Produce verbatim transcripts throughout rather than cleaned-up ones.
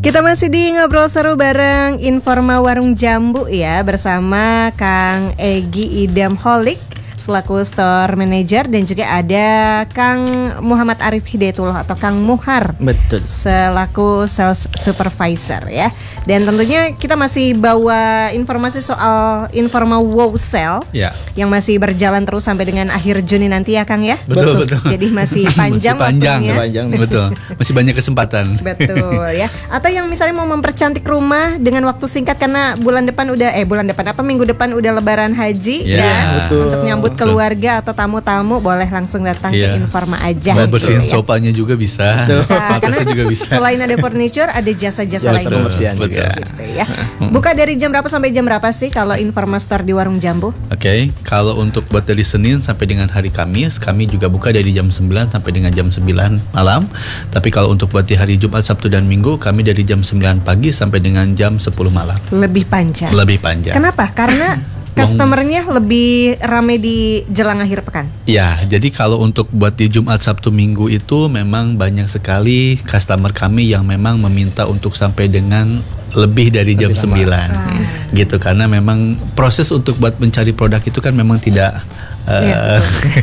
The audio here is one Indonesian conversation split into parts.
Kita masih di ngobrol seru bareng Informa Warung Jambu ya, bersama Kang Egy Idam Holik selaku store manager, dan juga ada Kang Muhammad Arif Hidayatullah atau Kang Muhar. Betul. Selaku sales supervisor ya. Dan tentunya kita masih bawa informasi soal Informa Wow Sale ya, yang masih berjalan terus sampai dengan akhir Juni nanti ya Kang ya. Betul, betul. Jadi masih panjang, masih panjang waktunya. panjang, betul. Masih banyak kesempatan. Betul ya. Atau yang misalnya mau mempercantik rumah dengan waktu singkat karena bulan depan udah eh bulan depan apa minggu depan udah Lebaran Haji ya, ya. Betul. Untuk nyambut keluarga atau tamu-tamu boleh langsung datang ya. ke Informa aja. Mau bersihin gitu, sofanya juga bisa. Bisa, karena juga bisa. selain ada furniture ada jasa-jasa lain pembersihan juga. gitu ya. Buka dari jam berapa sampai jam berapa sih kalau Informa Store di Warung Jambu? Oke, okay. Kalau untuk buat dari Senin sampai dengan hari Kamis, kami juga buka dari jam sembilan sampai dengan jam sembilan malam. Tapi kalau untuk buat di hari Jumat, Sabtu dan Minggu, kami dari jam sembilan pagi sampai dengan jam sepuluh malam. Lebih panjang. Lebih panjang. Kenapa? Karena customernya lebih ramai di jelang akhir pekan. Ya, jadi kalau untuk buat di Jumat, Sabtu, Minggu itu memang banyak sekali customer kami yang memang meminta untuk sampai dengan lebih dari jam sembilan ah. gitu, karena memang proses untuk buat mencari produk itu kan memang tidak Uh, ya.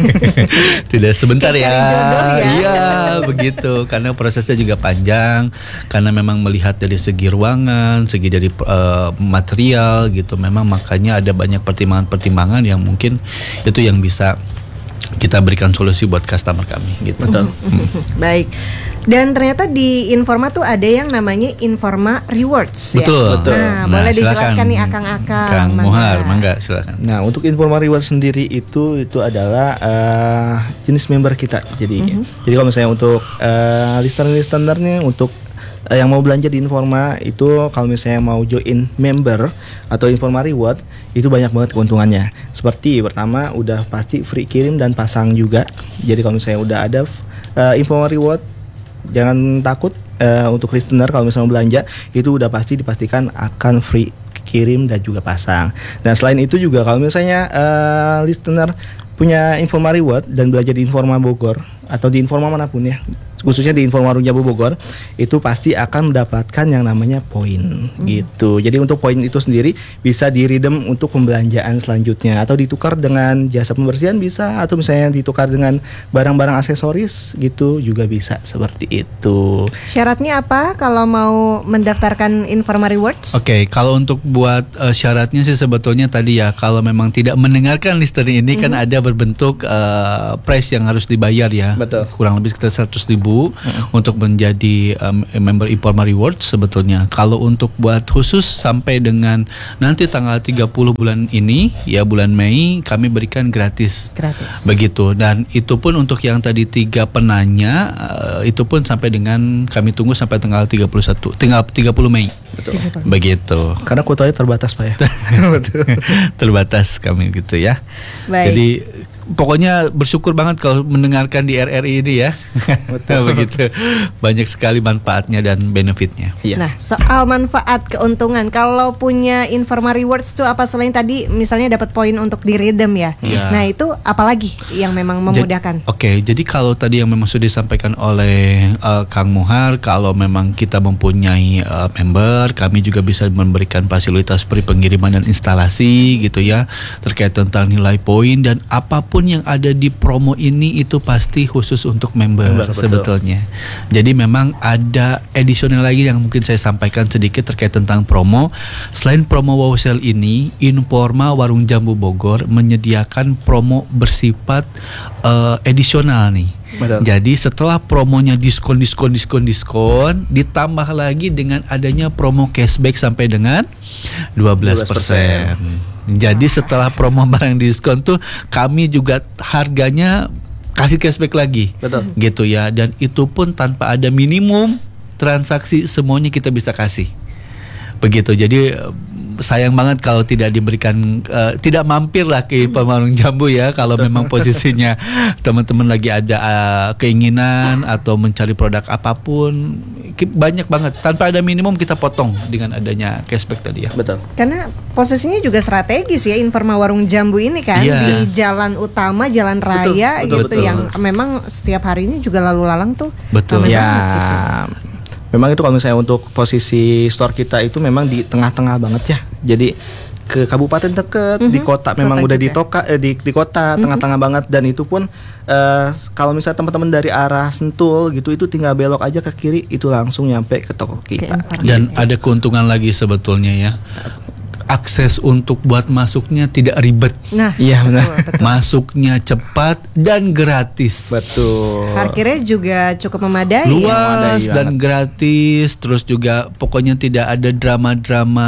tidak sebentar ya. ya. Iya, begitu. Karena prosesnya juga panjang. Karena memang melihat dari segi ruangan, segi dari uh, material gitu. Memang makanya ada banyak pertimbangan-pertimbangan yang mungkin itu yang bisa kita berikan solusi buat customer kami gitu. Betul. Hmm. Baik. Dan ternyata di Informa tuh ada yang namanya Informa Rewards. Betul. Ya? Betul. Nah, Nah, boleh silakan. dijelaskan nih Akang-akang. Kang Muhar, mangga silakan. Nah, untuk Informa Reward sendiri itu itu adalah uh, jenis member kita. Jadi, mm-hmm. jadi kalau misalnya untuk uh, listener-listenernya untuk uh, yang mau belanja di Informa itu, kalau misalnya mau join member atau Informa Reward itu banyak banget keuntungannya. Seperti pertama udah pasti free kirim dan pasang juga. Jadi kalau misalnya udah ada uh, Informa Reward, jangan takut uh, untuk listener kalau misalnya belanja itu udah pasti dipastikan akan free kirim dan juga pasang. Dan selain itu juga kalau misalnya uh, listener punya Informa Reward dan belanja di Informa Bogor atau di Informa manapun ya, khususnya di Informa Warung Jambu Bogor, itu pasti akan mendapatkan yang namanya poin hmm. gitu. Jadi untuk poin itu sendiri bisa di-redeem untuk pembelanjaan selanjutnya, atau ditukar dengan jasa pembersihan bisa, atau misalnya ditukar dengan barang-barang aksesoris gitu juga bisa, seperti itu. Syaratnya apa kalau mau mendaftarkan Informa Rewards? Oke, okay, kalau untuk buat uh, syaratnya sih sebetulnya tadi ya, kalau memang tidak mendengarkan listener ini mm-hmm. kan ada berbentuk uh, price yang harus dibayar ya. Betul. Kurang lebih sekitar seratus ribu mm-hmm. untuk menjadi um, member Informa Rewards sebetulnya. Kalau untuk buat khusus sampai dengan nanti tanggal tiga puluh bulan ini ya, bulan Mei, kami berikan gratis. Gratis. Begitu. Dan itu pun untuk yang tadi tiga penanya uh, itu pun sampai dengan kami tunggu sampai tanggal tiga puluh satu, tinggal tiga puluh Mei. Betul. Begitu. Karena kuotanya terbatas Pak ya. Terbatas kami gitu ya. Baik. Jadi pokoknya bersyukur banget kalau mendengarkan di R R I ini ya. Betul. Begitu. Banyak sekali manfaatnya dan benefitnya. Yes. Nah, soal manfaat keuntungan, kalau punya Informa Rewards itu apa selain tadi misalnya dapat poin untuk di-redeem ya? Ya. Nah, itu apalagi yang memang memudahkan? Oke, okay, jadi kalau tadi yang memang sudah disampaikan oleh uh, Kang Muhar, kalau memang kita mempunyai uh, member, kami juga bisa memberikan fasilitas seperti pengiriman dan instalasi gitu ya, terkait tentang nilai poin dan apapun yang ada di promo ini itu pasti khusus untuk member, member sebetulnya. Jadi memang ada additional lagi yang mungkin saya sampaikan sedikit terkait tentang promo. Selain promo Wow Sale ini, Informa Warung Jambu Bogor menyediakan promo bersifat uh, additional nih. Betul. Jadi setelah promonya diskon, diskon, diskon, diskon, ditambah lagi dengan adanya promo cashback sampai dengan dua belas persen. Jadi setelah promo barang diskon tuh kami juga harganya kasih cashback lagi. Betul. Gitu ya. Dan itu pun tanpa ada minimum transaksi, semuanya kita bisa kasih. Begitu. Jadi sayang banget kalau tidak diberikan uh, tidak mampir lah ke Warung Jambu ya, kalau memang posisinya teman-teman lagi ada uh, keinginan atau mencari produk apapun, banyak banget tanpa ada minimum kita potong dengan adanya cashback tadi ya. Betul. Karena posisinya juga strategis ya Informa Warung Jambu ini kan, yeah. di jalan utama, jalan raya betul, betul, gitu betul. Yang memang setiap harinya juga lalu lalang tuh. Betul. Ya. Gitu. memang itu kalau misalnya untuk posisi store kita itu memang di tengah-tengah banget ya. Jadi ke kabupaten deket, mm-hmm. di kota memang kota udah juga. di toka eh, di di kota mm-hmm. tengah-tengah banget, dan itu pun uh, kalau misalnya teman-teman dari arah Sentul gitu itu tinggal belok aja ke kiri itu langsung nyampe ke toko kita. Dan ada keuntungan lagi sebetulnya ya. Akses untuk buat masuknya tidak ribet. Nah, iya benar. betul, betul. Masuknya cepat dan gratis. Betul. Parkirnya juga cukup memadai. Luas ya? Memadai dan banget. gratis. Terus juga pokoknya tidak ada drama-drama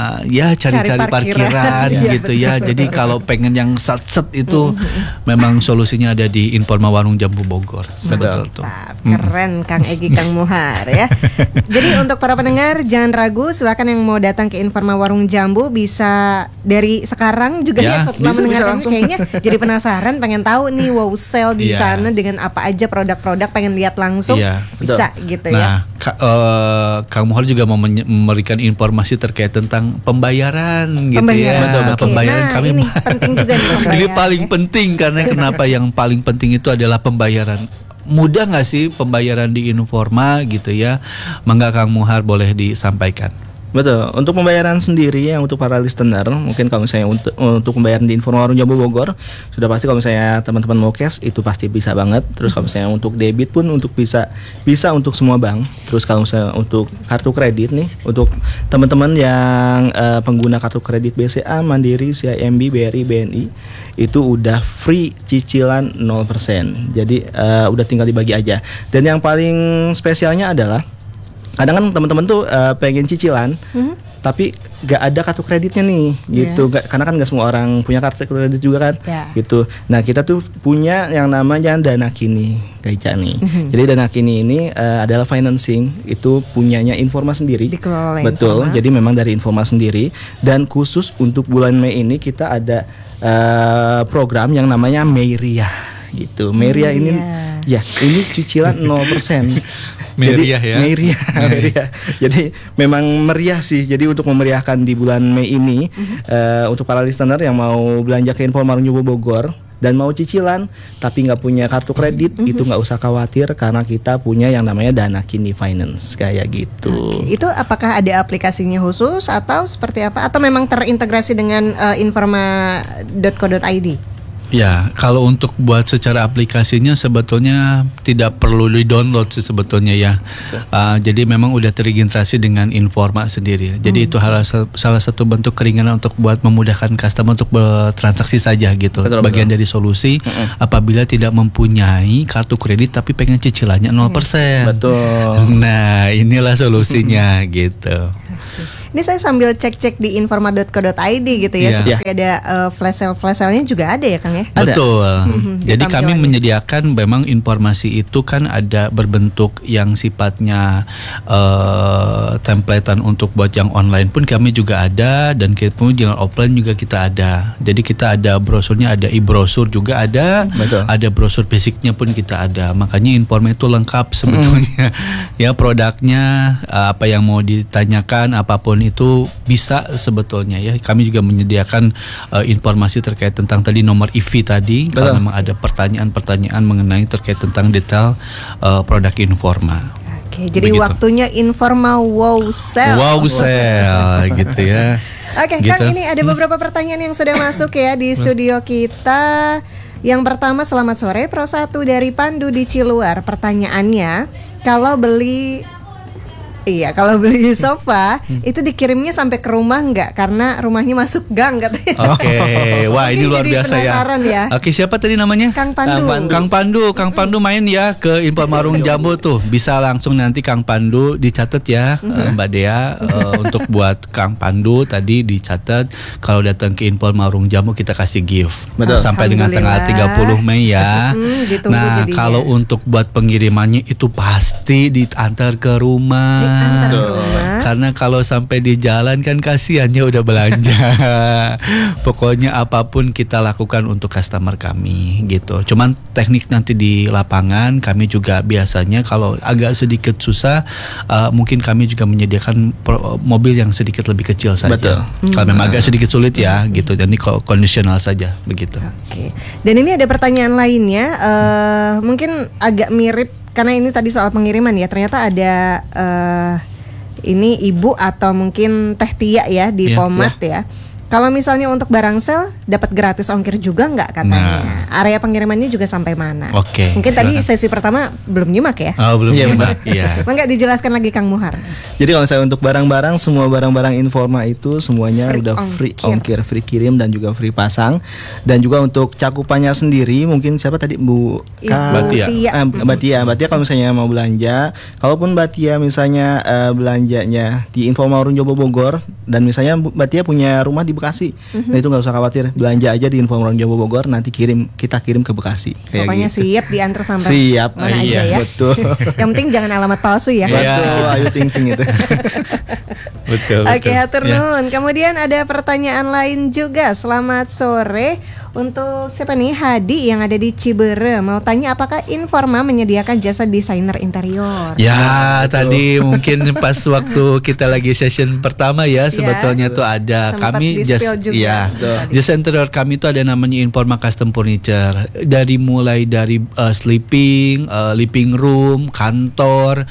ya cari-cari Cari parkiran. parkiran Iya, gitu ya. Jadi kalau pengen yang sat-set itu memang solusinya ada di Informa Warung Jambu Bogor. Betul tuh. Mantap, keren Kang Egi, Kang Muhar ya. Jadi untuk para pendengar jangan ragu, silakan yang mau datang ke Informa Warung Jambu bisa dari sekarang juga ya, Ya, setelah bisa, bisa mendengarkan langsung. kayaknya jadi penasaran, pengen tahu nih wow sale di Iya. sana dengan apa aja produk-produk, pengen lihat langsung Iya, bisa gitu ya. Nah, Ka- eh, Kang Muhar juga mau menye- memberikan informasi terkait tentang pembayaran, gitu Pembayaran. ya. Betul, betul. Pembayaran Nah, kami ini penting juga nih pembayaran, Ini paling ya. penting karena kenapa yang paling penting itu adalah pembayaran. Mudah nggak sih pembayaran di Informa gitu ya? Mangga Kang Muhar boleh disampaikan. Betul. Untuk pembayaran sendiri yang untuk para listener, mungkin kalau misalnya untuk untuk pembayaran di Informa Warung Jambu Bogor, sudah pasti kalau misalnya teman-teman mau cash itu pasti bisa banget. Terus kalau misalnya untuk debit pun untuk bisa bisa untuk semua bank. Terus kalau misalnya untuk kartu kredit nih, untuk teman-teman yang uh, pengguna kartu kredit B C A, Mandiri, C I M B, B R I, B N I itu udah free cicilan nol persen. Jadi uh, udah tinggal dibagi aja. Dan yang paling spesialnya adalah kadang kan teman-teman tuh uh, pengen cicilan, mm-hmm. tapi gak ada kartu kreditnya nih, gitu. Yeah. Gak, karena kan gak semua orang punya kartu kredit juga kan, Yeah. gitu. Nah kita tuh punya yang namanya Dana Kini, Kaica nih. Mm-hmm. Jadi Dana Kini ini uh, adalah financing, itu punyanya Informa sendiri. Dikelola Betul. Informa. Jadi memang dari Informa sendiri. Dan khusus untuk bulan Mei ini kita ada uh, program yang namanya Meiria, gitu. Meiria ini, ya ini cicilan nol persen. Meriah Jadi, ya. Meriah, meriah. Jadi memang meriah sih. Jadi untuk memeriahkan di bulan Mei ini, mm-hmm. uh, untuk para listener yang mau belanja ke Informa Warung Jambu Bogor dan mau cicilan tapi nggak punya kartu kredit, mm-hmm. itu nggak usah khawatir karena kita punya yang namanya Dana Kini Finance kayak gitu. Oke. Itu apakah ada aplikasinya khusus atau seperti apa? Atau memang terintegrasi dengan uh, informa dot co dot i d? Ya, kalau untuk buat secara aplikasinya sebetulnya tidak perlu di-download sih sebetulnya ya. Uh, jadi memang udah terintegrasi dengan Informa sendiri. Jadi hmm. itu hal, salah satu bentuk keringanan untuk buat memudahkan customer untuk bertransaksi saja gitu. Betul, Bagian betul. dari solusi Mm-mm. apabila tidak mempunyai kartu kredit tapi pengen cicilannya nol persen. Betul. Nah, inilah solusinya gitu. Ini saya sambil cek-cek di informa dot co dot i d gitu ya, Iya. seperti ada uh, flash sale flash sale-nya juga ada ya Kang ya. Ada. Betul. Mhm, Jadi dia kami tampilannya. menyediakan memang informasi itu kan ada berbentuk yang sifatnya uh, templatean untuk buat yang online pun kami juga ada, dan kita pun yang offline juga kita ada. Jadi kita ada brosurnya, ada e-brosur juga ada, Betul. ada brosur basicnya pun kita ada. Makanya Informa itu lengkap sebetulnya. Ya produknya uh, apa yang mau ditanyakan apapun itu bisa sebetulnya ya. Kami juga menyediakan uh, informasi terkait tentang tadi nomor I V tadi. Betul. Kalau memang ada pertanyaan-pertanyaan mengenai terkait tentang detail uh, produk Informa. Oke, jadi Begitu. waktunya Informa wow sale. Wow sale gitu ya. Oke, Gitu. Kang, ini ada beberapa pertanyaan yang sudah masuk ya di studio kita. Yang pertama, selamat sore, Pro satu dari Pandu di Ciluar. Pertanyaannya, kalau beli Iya, kalau beli sofa itu dikirimnya sampai ke rumah nggak? Karena rumahnya masuk gang katanya. Oke, wah ini Mungkin luar jadi biasa ya. penasaran ya. Oke, siapa tadi namanya? Kang Pandu. Kang Pandu. Kang Pandu, Kang Pandu main ya ke Informa Warung Jambu tuh. Bisa langsung nanti Kang Pandu dicatat ya, eh, Mbak Dea, eh, untuk buat Kang Pandu tadi dicatat. Kalau datang ke Informa Warung Jambu kita kasih gift. Betul. Sampai dengan tanggal tiga puluh Mei ya. Hmm, ditunggu Nah, jadinya. kalau untuk buat pengirimannya itu pasti diantar ke rumah. Diantar ke Betul. rumah. Karena kalau sampai di jalan kan kasihannya udah belanja. Pokoknya apapun kita lakukan untuk customer kami gitu. Cuman teknik nanti di lapangan kami juga biasanya kalau agak sedikit susah, uh, mungkin kami juga menyediakan pro- mobil yang sedikit lebih kecil saja. Betul. Kalau memang agak sedikit sulit ya gitu. Jadi ko- kondisional saja begitu. Oke. Dan ini ada pertanyaan lainnya, eh, mungkin agak mirip karena ini tadi soal pengiriman ya, ternyata ada uh, ini ibu atau mungkin Teh Tia ya di Iya, Pomat ya. Kalau misalnya untuk barang sel dapat gratis ongkir juga nggak katanya? Nah. Area pengirimannya juga sampai mana? Oke, Mungkin tadi silakan. sesi pertama belum nyimak ya? Oh, belum Iya, nyimak. Iya. Enggak dijelaskan lagi Kang Muhar. Jadi kalau misalnya untuk barang-barang, semua barang-barang Informa itu semuanya Free udah ongkir. free ongkir, free kirim dan juga free pasang. Dan juga untuk cakupannya sendiri, mungkin siapa tadi Bu Ibu Ka- Mbak Tia. Tia. Eh, Mbak Tia, Mbak Tia kalau misalnya mau belanja, kalaupun Mbak Tia misalnya eh, belanjanya di Informa Warung Jambu Bogor dan misalnya Bu- Mbak Tia punya rumah di Bekasi, nah itu nggak usah khawatir, belanja aja di Informa Warung Jambu Bogor, nanti kirim kita kirim ke Bekasi. Kayak Pokoknya gitu. siap diantar sampai Siap. mana Iya, aja ya. betul. Yang penting jangan alamat palsu ya. Iya. Betul, ayo ting ting itu. Betul. Oke, betul. hatur Ya. nuhun. Kemudian ada pertanyaan lain juga. Selamat sore untuk siapa nih? Hadi yang ada di Ciberem. Mau tanya apakah Informa menyediakan jasa desainer interior? Ya, tadi mungkin pas waktu kita lagi session pertama ya, sebetulnya tuh ada Sempat kami di-spill juga ya, tadi. jasa interior kami itu ada namanya Informa Custom Furniture. Dari mulai dari uh, sleeping, uh, living room, kantor,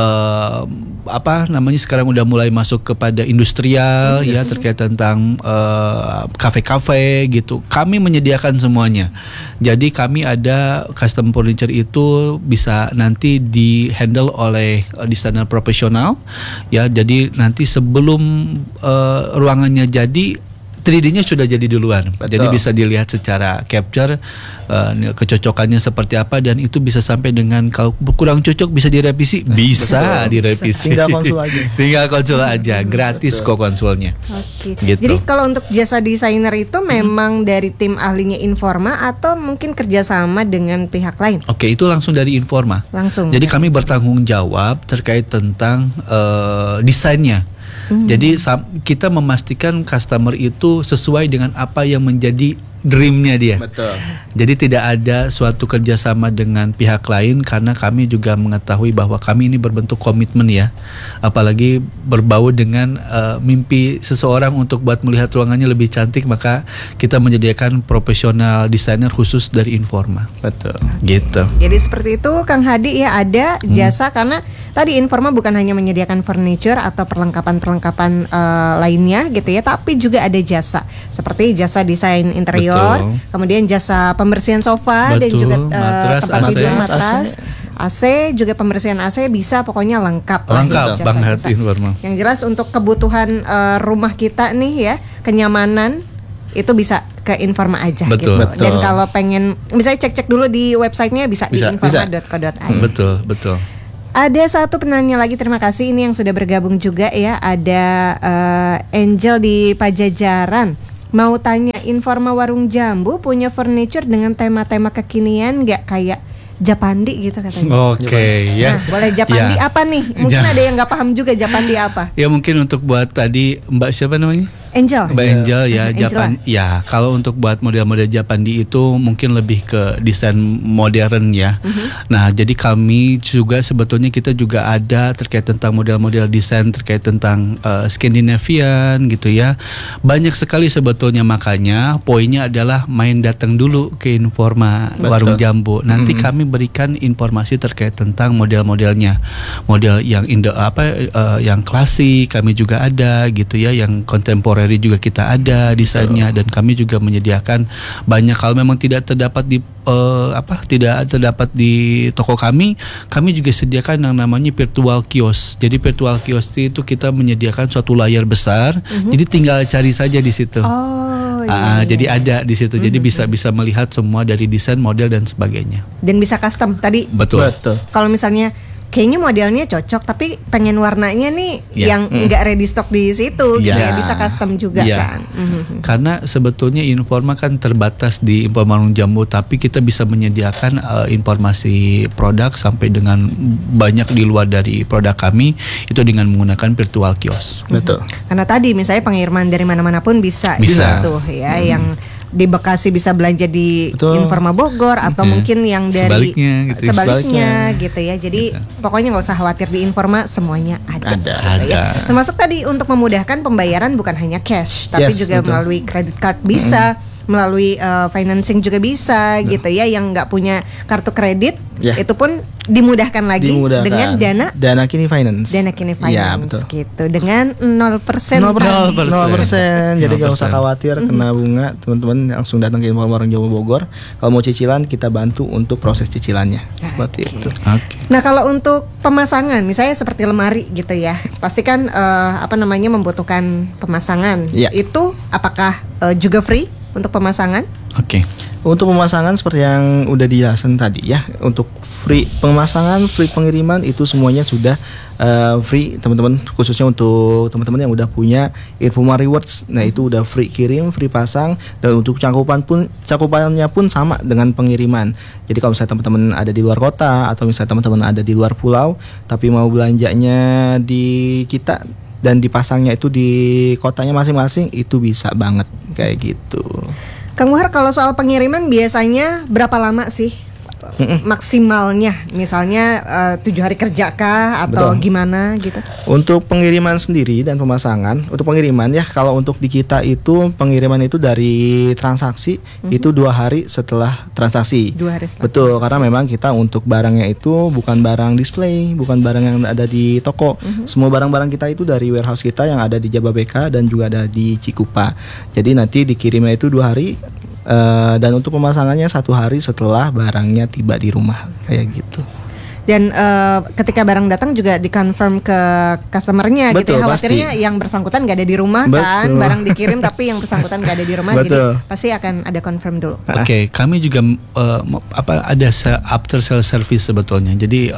uh, apa namanya sekarang udah mulai masuk kepada industrial ya terkait tentang uh, kafe-kafe gitu. Kami menyediakan semuanya. Jadi kami ada custom furniture itu bisa nanti di handle oleh uh, desainer profesional ya. Jadi nanti sebelum uh, ruangannya jadi tiga D-nya sudah jadi duluan. Betul. Jadi bisa dilihat secara capture uh, kecocokannya seperti apa dan itu bisa sampai dengan kalau kurang cocok bisa direvisi, bisa Betul. direvisi. Tinggal konsul aja. Tinggal konsul aja, gratis kok konsulnya. Oke. Gitu. Jadi kalau untuk jasa desainer itu memang dari tim ahlinya Informa atau mungkin kerjasama dengan pihak lain? Oke, itu langsung dari Informa. Langsung. Jadi kami bertanggung jawab terkait tentang uh, desainnya. Hmm. Jadi sam- kita memastikan customer itu sesuai dengan apa yang menjadi dreamnya dia. Betul. Jadi tidak ada suatu kerjasama dengan pihak lain karena kami juga mengetahui bahwa kami ini berbentuk komitmen ya, apalagi berbau dengan uh, mimpi seseorang untuk buat melihat ruangannya lebih cantik, maka kita menyediakan profesional desainer khusus dari Informa. Betul. Gitu. Jadi seperti itu Kang Hadi ya, ada Hmm. jasa karena tadi Informa bukan hanya menyediakan furniture atau perlengkapan-perlengkapan eh, lainnya gitu ya, tapi juga ada jasa seperti jasa desain interior, Betul. kemudian jasa pembersihan sofa dan Betul, juga eh, matras, tempat A C. tidur A C. matras, A C juga pembersihan A C bisa, pokoknya lengkap lah Lengkap ya, banget jasa-jasa. Informa. Yang jelas untuk kebutuhan eh, rumah kita nih ya, kenyamanan itu bisa ke Informa aja Betul. gitu. Betul. Dan kalau pengen misalnya cek-cek dulu di websitenya bisa, Bisa, di informa dot co dot i d. Betul, betul. Ada satu penanya lagi, terima kasih ini yang sudah bergabung juga ya. Ada eh, Angel di Pajajaran. Mau tanya, Informa Warung Jambu punya furniture dengan tema-tema kekinian nggak, kayak Japandi gitu katanya. Oke, ya. Nah, boleh Japandi Ya. apa nih? Mungkin Ja- ada yang nggak paham juga Japandi apa. Ya mungkin untuk buat tadi Mbak siapa namanya? Angel. Mbak Angel ya, Angela. Japan. Ya, kalau untuk buat model-model Japandi itu mungkin lebih ke desain modern ya. Nah, jadi kami juga sebetulnya kita juga ada terkait tentang model-model desain terkait tentang uh, Scandinavian gitu ya. Banyak sekali sebetulnya, makanya poinnya adalah main datang dulu ke Informa Betul. Warung Jambu. Nanti kami berikan informasi terkait tentang model-modelnya. Model yang indo apa uh, yang klasik kami juga ada gitu ya, yang kontemporer juga kita ada desainnya, dan kami juga menyediakan banyak. Kalau memang tidak terdapat di uh, apa tidak terdapat di toko kami, kami juga sediakan yang namanya virtual kios. Jadi virtual kios itu kita menyediakan suatu layar besar, jadi tinggal cari saja di situ. Oh, iya, Ah, iya, jadi iya. ada di situ. Jadi bisa bisa melihat semua dari desain, model dan sebagainya. Dan bisa custom tadi. Betul. Betul. Kalau misalnya kayaknya modelnya cocok tapi pengen warnanya nih Ya. yang nggak ready stock di situ gitu Ya. ya, bisa custom juga Ya. kan. Mhm. Karena sebetulnya Informa kan terbatas di Informa Warung Jambu, tapi kita bisa menyediakan uh, informasi produk sampai dengan banyak di luar dari produk kami itu dengan menggunakan virtual kios. Betul. Karena tadi misalnya pengiriman dari mana-mana pun bisa, Bisa. gitu ya. Yang di Bekasi bisa belanja di Betul. Informa Bogor atau Oke. mungkin yang dari Sebaliknya gitu ya. sebaliknya Sebaliknya. gitu ya. Jadi pokoknya nggak usah khawatir, di Informa semuanya ada. Ada. gitu ya. Ada. Termasuk tadi untuk memudahkan pembayaran bukan hanya cash tapi Yes, juga betul. melalui credit card bisa. melalui uh, financing juga bisa nah. gitu ya, yang nggak punya kartu kredit ya. Itu pun dimudahkan lagi dimudahkan. Dengan dana Dana Kini Finance. Dana Kini Finance ya, gitu dengan nol persen nol persen Jadi nggak usah khawatir mm-hmm. kena bunga, teman-teman langsung datang ke Informa Warung Jambu Bogor. Kalau mau cicilan kita bantu untuk proses cicilannya. Okay. Seperti itu. Okay. Nah, kalau untuk pemasangan misalnya seperti lemari gitu ya, pasti kan uh, apa namanya membutuhkan pemasangan. Ya. Itu apakah uh, juga free untuk pemasangan? Oke. Okay. Untuk pemasangan seperti yang udah dijelaskan tadi ya, untuk free pemasangan, free pengiriman itu semuanya sudah uh, free teman-teman, khususnya untuk teman-teman yang udah punya Informa Rewards. Nah, itu udah free kirim, free pasang, dan untuk cakupan pun cakupannya pun sama dengan pengiriman. Jadi kalau misalnya teman-teman ada di luar kota atau misalnya teman-teman ada di luar pulau tapi mau belanjanya di kita dan dipasangnya itu di kotanya masing-masing, itu bisa banget kayak gitu. Kang Muhar, kalau soal pengiriman biasanya berapa lama sih Mm-mm. maksimalnya? Misalnya uh, tujuh hari kerja kah atau Betul. Gimana gitu? Untuk pengiriman sendiri dan pemasangan, untuk pengiriman ya, kalau untuk di kita itu pengiriman itu dari transaksi mm-hmm. itu dua hari setelah transaksi. Dua hari setelah Betul, transaksi. Karena memang kita untuk barangnya itu bukan barang display, bukan barang yang ada di toko. Mm-hmm. Semua barang-barang kita itu dari warehouse kita yang ada di Jababeka dan juga ada di Cikupa. Jadi nanti dikirimnya itu dua hari. Uh, dan untuk pemasangannya satu hari setelah barangnya tiba di rumah, kayak gitu. Dan uh, ketika barang datang juga dikonfirm ke customernya. Betul, gitu ya. Khawatirnya pasti. Yang bersangkutan gak ada di rumah. Betul. Kan barang dikirim tapi yang bersangkutan gak ada di rumah. Betul. Jadi pasti akan ada confirm dulu. Oke, okay, kami juga uh, apa ada after sales service sebetulnya. Jadi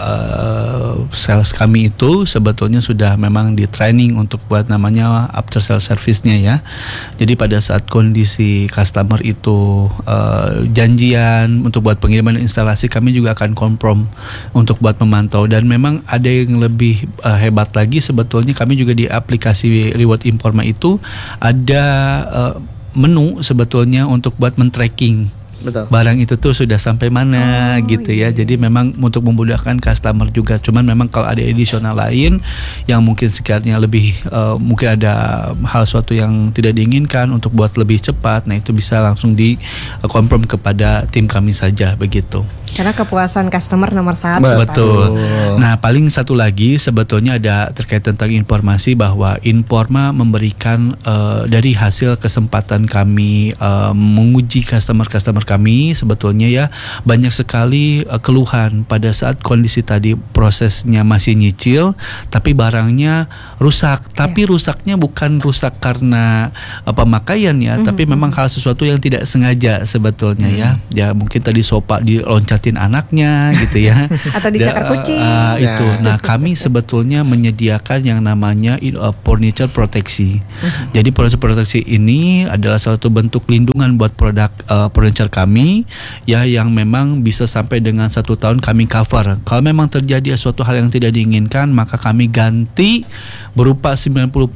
uh, sales kami itu sebetulnya sudah memang di training untuk buat namanya after sales service-nya ya. Jadi pada saat kondisi customer itu uh, janjian untuk buat pengiriman instalasi, kami juga akan confirm untuk buat memantau. Dan memang ada yang lebih uh, hebat lagi sebetulnya, kami juga di aplikasi Reward Informa itu ada uh, menu sebetulnya untuk buat men-tracking Betul. Barang itu tuh sudah sampai mana oh, gitu ya. Iya. Jadi memang untuk memudahkan customer juga. Cuman memang kalau ada additional lain yang mungkin sekiranya lebih uh, mungkin ada hal suatu yang tidak diinginkan untuk buat lebih cepat, nah itu bisa langsung di uh, confirm kepada tim kami saja begitu. Karena kepuasan customer nomor satu. Betul. Pasti. Nah, paling satu lagi sebetulnya ada terkait tentang informasi bahwa Informa memberikan uh, dari hasil kesempatan kami uh, menguji customer-customer kami sebetulnya ya, banyak sekali uh, keluhan pada saat kondisi tadi prosesnya masih nyicil tapi barangnya rusak. Tapi yeah. rusaknya bukan rusak karena uh, pemakaian ya, mm-hmm. tapi memang hal sesuatu yang tidak sengaja sebetulnya mm-hmm. ya. Ya mungkin tadi sofa diloncatin anaknya gitu ya. Atau dicakar kucing. Uh, uh, itu. Nah, kami sebetulnya menyediakan yang namanya uh, furniture proteksi. Mm-hmm. Jadi furniture proteksi ini adalah salah satu bentuk lindungan buat produk uh, furniture kami ya, yang memang bisa sampai dengan satu tahun kami cover. Kalau memang terjadi suatu hal yang tidak diinginkan, maka kami ganti berupa sembilan puluh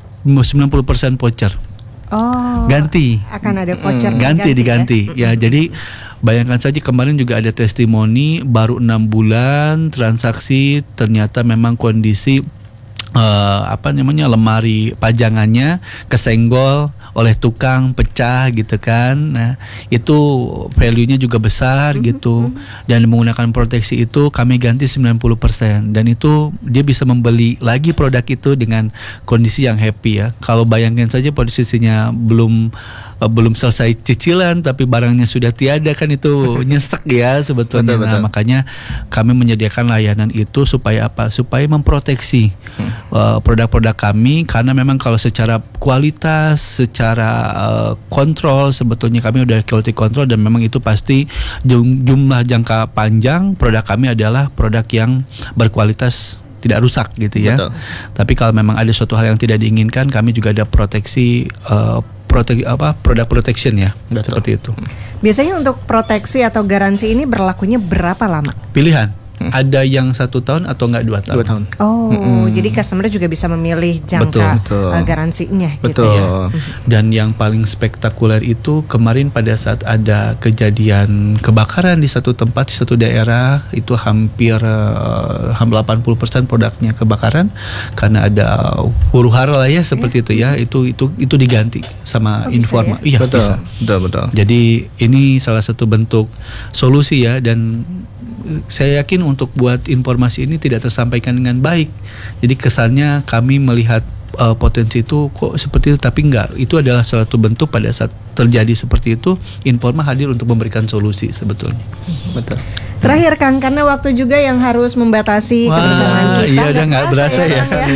persen voucher. Oh. Ganti. Akan ada voucher. Hmm. Ganti, ganti diganti. Ya, ya jadi bayangkan saja kemarin juga ada testimoni baru enam bulan transaksi, ternyata memang kondisi uh, apa namanya lemari pajangannya kesenggol oleh tukang, pecah gitu kan. Nah, itu value-nya juga besar mm-hmm. gitu. Dan menggunakan proteksi itu kami ganti sembilan puluh persen. Dan itu dia bisa membeli lagi produk itu dengan kondisi yang happy ya. Kalau bayangkan saja posisinya belum uh, belum selesai cicilan tapi barangnya sudah tiada, kan itu nyesek ya sebetulnya. Betul, betul. Nah, makanya kami menyediakan layanan itu supaya apa? Supaya memproteksi hmm. uh, produk-produk kami, karena memang kalau secara kualitas, secara Secara uh, kontrol sebetulnya kami udah quality control, dan memang itu pasti jum- jumlah jangka panjang produk kami adalah produk yang berkualitas, tidak rusak gitu ya. Betul. Tapi kalau memang ada suatu hal yang tidak diinginkan, kami juga ada proteksi uh, prote- apa produk protection ya. Betul. Seperti itu. Biasanya untuk proteksi atau garansi ini berlakunya berapa lama? Pilihan. ada yang satu tahun atau enggak dua tahun. Dua tahun. Oh, Mm-mm. jadi customer juga bisa memilih jangka Betul, betul. uh, garansinya gitu Betul. ya. Dan yang paling spektakuler itu kemarin pada saat ada kejadian kebakaran di satu tempat, di satu daerah, itu hampir uh, delapan puluh persen produknya kebakaran karena ada huru hara lah ya seperti itu ya. Itu itu itu diganti sama Oh, bisa Informa. ya? Iya, Betul. bisa. Betul, betul. Jadi ini salah satu bentuk solusi ya, dan saya yakin untuk buat informasi ini tidak tersampaikan dengan baik. Jadi kesannya kami melihat uh, potensi itu kok seperti itu, tapi enggak. Itu adalah salah satu bentuk pada saat terjadi seperti itu, Informa hadir untuk memberikan solusi sebetulnya. Betul. Terakhir Kang, karena waktu juga yang harus membatasi Wah, kebersamaan kita. iya, udah nggak berasa ya. Kang,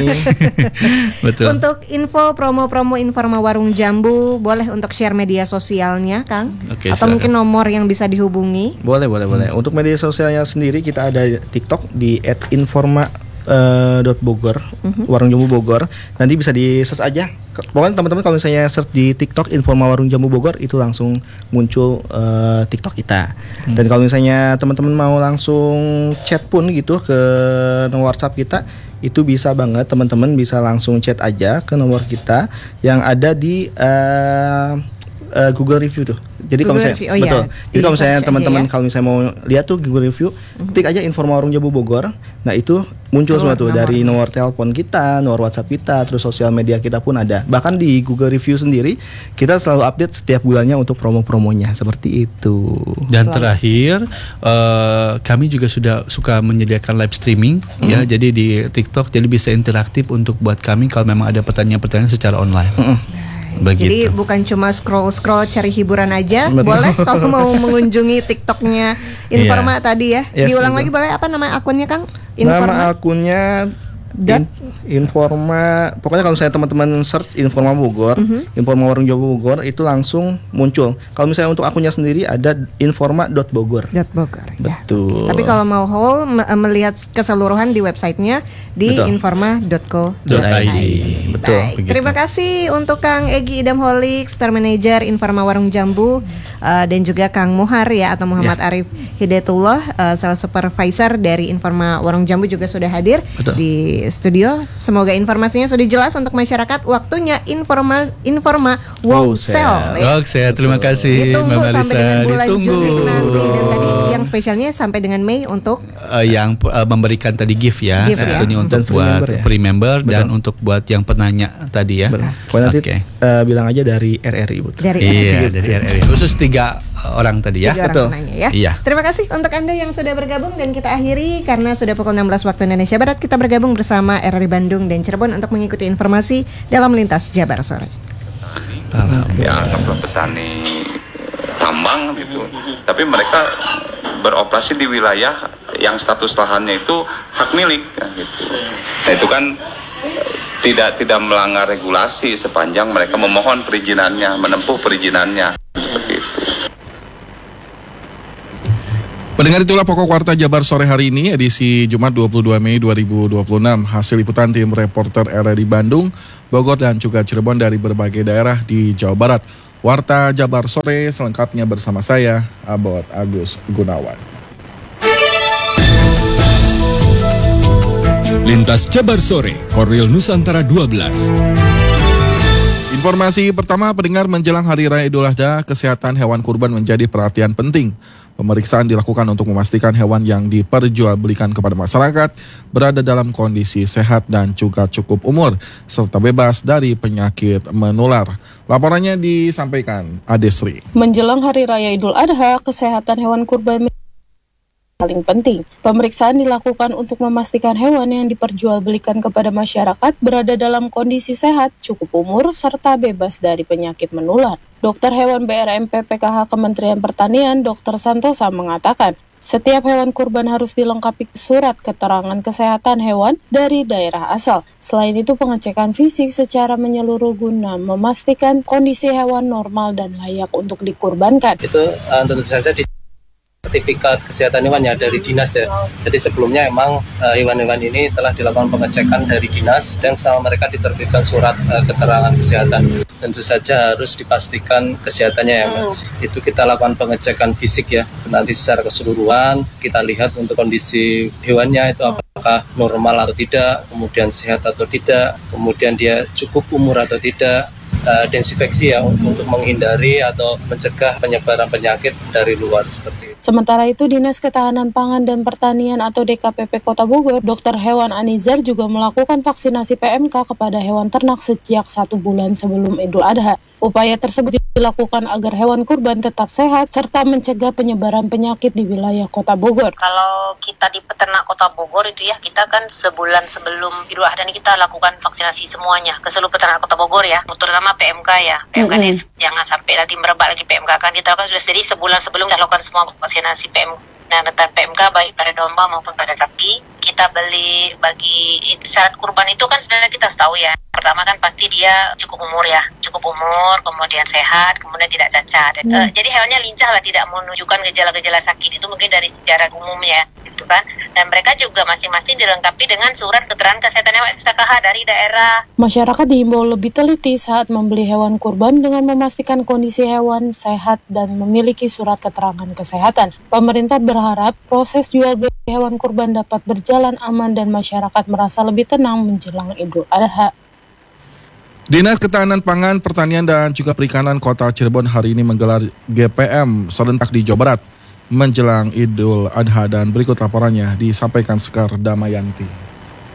Betul. Untuk info promo-promo Informa Warung Jambu, boleh untuk share media sosialnya, Kang? Oke, Atau silakan. mungkin nomor yang bisa dihubungi? Boleh, boleh, boleh. Untuk media sosialnya sendiri kita ada TikTok di et informa dot bogor, Warung Jambu Bogor. Nanti bisa di search aja. Pokoknya teman-teman kalau misalnya search di TikTok Informa Warung Jambu Bogor, itu langsung muncul uh, TikTok kita. Dan kalau misalnya teman-teman mau langsung chat pun gitu ke nomor WhatsApp kita, itu bisa banget, teman-teman bisa langsung chat aja ke nomor kita yang ada di uh, uh, Google Review tuh. Jadi kalau Google misalnya Review, oh betul. iya. Jadi kalau Di misalnya search aja teman-teman ya. kalau misalnya mau lihat tuh Google Review, ketik aja Informa Warung Jambu Bogor. Nah, itu muncul Keluar semua tuh dari nomornya. nomor telepon kita, nomor WhatsApp kita, terus sosial media kita pun ada. Bahkan di Google Review sendiri kita selalu update setiap bulannya untuk promo-promonya seperti itu. Dan terakhir uh, kami juga sudah suka menyediakan live streaming ya, jadi di TikTok, jadi bisa interaktif untuk buat kami kalau memang ada pertanyaan-pertanyaan secara online. Begitu. Jadi bukan cuma scroll-scroll cari hiburan aja, Betul. boleh kalau mau mengunjungi TikToknya Informa tadi ya. Yes, Diulang betul. lagi boleh, apa nama akunnya Kang? Nama akunnya Dot? In- Informa, pokoknya kalau misalnya teman-teman search Informa Bogor, Informa Warung Jambu Bogor, itu langsung muncul. Kalau misalnya untuk akunnya sendiri ada informa dot bogor. Dot Bogor. Ya. Betul. Tapi kalau mau whole me- melihat keseluruhan di websitenya di Betul. informa dot co Dot dot I D. i d. Betul, Baik, begitu. terima kasih untuk Kang Egy Idam Holik, Store Manager Informa Warung Jambu, uh, dan juga Kang Muhar ya, atau Muhammad Arif Hidayatullah, uh, Sales Supervisor dari Informa Warung Jambu juga sudah hadir Betul. di studio. Semoga informasinya sudah jelas untuk masyarakat. Waktunya Informa Informa Wow Wow Sale. Sale. ya. Oke, saya terima kasih Ditunggu Mbak sampai dengan Marisa. bulan Ditunggu. Juli nanti, dan tadi yang spesialnya sampai dengan Mei untuk Uh, yang uh, memberikan tadi gift ya, Gift, ya. sebetulnya untuk Dan free buat member ya. free member dan Betul. untuk buat yang penanya tadi ya. Benar. Pokoknya nanti Oke. eh, bilang aja dari R R I, Bu. dari Iya, dari R R I. Khusus tiga orang tadi ya. tiga Betul. orang penanya ya. Iya. Terima kasih untuk Anda yang sudah bergabung, dan kita akhiri karena sudah pukul enam belas waktu Indonesia Barat. Kita bergabung bersama R R I Bandung dan Cirebon untuk mengikuti informasi dalam Lintas Jabar Sore. Ya anggaplah petani tambang gitu, tapi mereka beroperasi di wilayah yang status lahannya itu hak milik kan, gitu. Nah, itu kan eh, tidak tidak melanggar regulasi sepanjang mereka memohon perizinannya, menempuh perizinannya seperti itu. Pendengar, itulah pokok warta Jabar sore hari ini, edisi Jumat dua puluh dua Mei dua ribu dua puluh enam. Hasil liputan tim reporter R R I Bandung, Bogor, dan juga Cirebon dari berbagai daerah di Jawa Barat. Warta Jabar sore selengkapnya bersama saya, Abot Agus Gunawan. Lintas Jabar Sore, Korwil Nusantara dua belas. Informasi pertama, pendengar, menjelang Hari Raya Idul Adha, kesehatan hewan kurban menjadi perhatian penting. Pemeriksaan dilakukan untuk memastikan hewan yang diperjualbelikan kepada masyarakat berada dalam kondisi sehat dan juga cukup umur, serta bebas dari penyakit menular. Laporannya disampaikan Adesri. Menjelang Hari Raya Idul Adha, kesehatan hewan kurban paling penting. Pemeriksaan dilakukan untuk memastikan hewan yang diperjualbelikan kepada masyarakat berada dalam kondisi sehat, cukup umur, serta bebas dari penyakit menular. Dokter Hewan B R M P P K H Kementerian Pertanian, Dokter Santosa mengatakan, setiap hewan kurban harus dilengkapi surat keterangan kesehatan hewan dari daerah asal. Selain itu, pengecekan fisik secara menyeluruh guna memastikan kondisi hewan normal dan layak untuk dikurbankan. Itu uh, tentu saja di sertifikat kesehatan hewannya dari dinas ya. Jadi sebelumnya emang uh, hewan-hewan ini telah dilakukan pengecekan dari dinas dan sama mereka diterbitkan surat uh, keterangan kesehatan. Tentu saja harus dipastikan kesehatannya ya, Mbak. Itu kita lakukan pengecekan fisik ya. Nanti secara keseluruhan kita lihat untuk kondisi hewannya itu apakah normal atau tidak, kemudian sehat atau tidak, kemudian dia cukup umur atau tidak. Uh, desinfeksi ya untuk menghindari atau mencegah penyebaran penyakit dari luar seperti itu. Sementara itu, Dinas Ketahanan Pangan dan Pertanian atau D K P P Kota Bogor, Dokter Hewan Anizar juga melakukan vaksinasi P M K kepada hewan ternak sejak satu bulan sebelum Idul Adha. Upaya tersebut dilakukan agar hewan kurban tetap sehat serta mencegah penyebaran penyakit di wilayah Kota Bogor. Kalau kita di peternak Kota Bogor itu ya, kita kan sebulan sebelum Idul Adha ini kita lakukan vaksinasi semuanya ke seluruh peternak Kota Bogor ya, terutama P M K ya. P M K mm-hmm. ini jangan sampai nanti merebak lagi P M K, kan kita lakukan sudah jadi sebulan sebelum kita lakukan semua vaksinasi P M K. Nah, data P M K baik pada domba maupun pada sapi, kita beli bagi syarat kurban itu kan sebenarnya kita harus tahu ya. Pertama kan pasti dia cukup umur ya, cukup umur, kemudian sehat, kemudian tidak cacat. Hmm. Uh, jadi hewannya lincah lah, tidak menunjukkan gejala-gejala sakit, itu mungkin dari secara umum ya, gitu kan. Dan mereka juga masing-masing dilengkapi dengan surat keterangan kesehatan hewan S K H dari daerah. Masyarakat diimbau lebih teliti saat membeli hewan kurban dengan memastikan kondisi hewan sehat dan memiliki surat keterangan kesehatan. Pemerintah berharap proses jual beli hewan kurban dapat berjalan aman dan masyarakat merasa lebih tenang menjelang Idul Adha. Dinas Ketahanan Pangan, Pertanian dan juga Perikanan Kota Cirebon hari ini menggelar G P M serentak di Jawa Barat menjelang Idul Adha, dan berikut laporannya disampaikan Sekar Damayanti.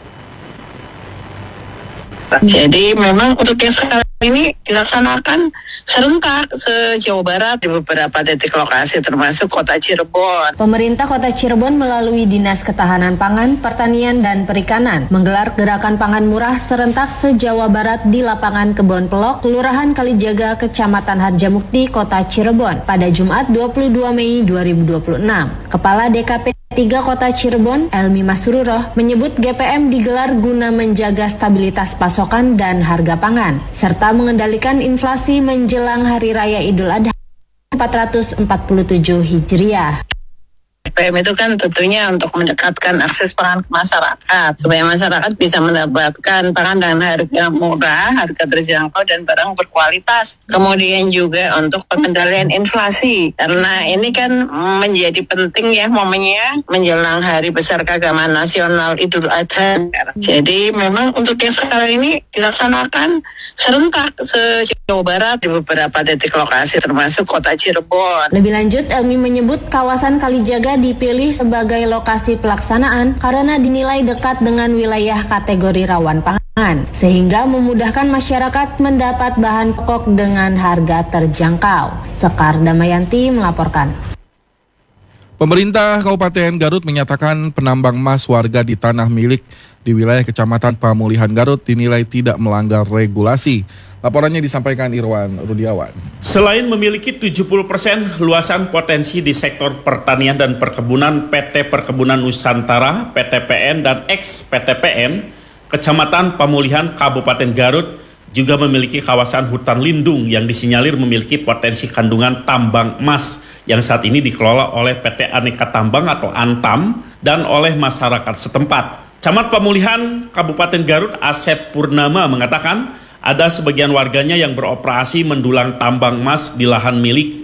Jadi memang untuk yang sekarang ini dilaksanakan serentak se-Jawa Barat di beberapa titik lokasi termasuk Kota Cirebon. Pemerintah Kota Cirebon melalui Dinas Ketahanan Pangan, Pertanian dan Perikanan menggelar gerakan pangan murah serentak se-Jawa Barat di lapangan Kebon Pelok, Kelurahan Kalijaga, Kecamatan Harjamukti, Kota Cirebon pada Jumat dua puluh dua Mei dua ribu dua puluh enam. Kepala D K P tiga Kota Cirebon, Elmi Masruroh, menyebut G P M digelar guna menjaga stabilitas pasokan dan harga pangan, serta mengendalikan inflasi menjelang Hari Raya Idul Adha empat ratus empat puluh tujuh Hijriah. G P M itu kan tentunya untuk mendekatkan akses pangan ke masyarakat, supaya masyarakat bisa mendapatkan pangan dengan harga murah, harga terjangkau, dan barang berkualitas. Kemudian juga untuk pengendalian inflasi, karena ini kan menjadi penting ya momennya menjelang Hari Besar Keagamaan Nasional Idul Adha. Jadi memang untuk yang sekarang ini dilaksanakan serentak se-Jawa Barat di beberapa titik lokasi termasuk Kota Cirebon. Lebih lanjut, Elmi menyebut kawasan Kalijaga dipilih sebagai lokasi pelaksanaan karena dinilai dekat dengan wilayah kategori rawan pangan, sehingga memudahkan masyarakat mendapat bahan pokok dengan harga terjangkau. Sekar Damayanti melaporkan. Pemerintah Kabupaten Garut menyatakan penambang emas warga di tanah milik di wilayah Kecamatan Pamulihan Garut dinilai tidak melanggar regulasi. Laporannya disampaikan Irwan Rudiawan. Selain memiliki tujuh puluh persen luasan potensi di sektor pertanian dan perkebunan P T Perkebunan Nusantara, P T P N, dan ex-P T P N, Kecamatan Pamulihan Kabupaten Garut juga memiliki kawasan hutan lindung yang disinyalir memiliki potensi kandungan tambang emas yang saat ini dikelola oleh P T Aneka Tambang atau Antam dan oleh masyarakat setempat. Camat Pamulihan Kabupaten Garut Asep Purnama mengatakan ada sebagian warganya yang beroperasi mendulang tambang emas di lahan milik